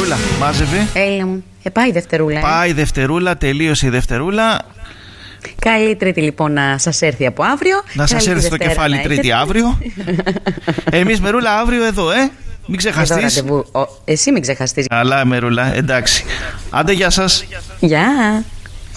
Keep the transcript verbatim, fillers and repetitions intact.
Μερούλα, μάζευε. Έλα μου. Ε, πάει η Δευτερούλα. Πάει η Δευτερούλα, τελείωσε η Δευτερούλα. Καλή Τρίτη λοιπόν να σας έρθει από αύριο. Να σας έρθει στο κεφάλι Τρίτη αύριο. Εμείς Μερούλα αύριο εδώ, ε. Μην ξεχαστείς. Εσύ μην ξεχαστείς. Καλά Μερούλα, εντάξει. Άντε, γεια σας. Γεια.